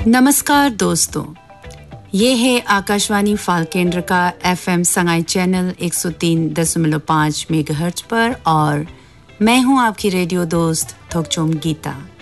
नमस्कार दोस्तों, ये है आकाशवाणी फाल केंद्र का FM संगाई चैनल 103.5 मेगाहर्ट्ज पर और मैं हूं आपकी रेडियो दोस्त थोकचोम गीता।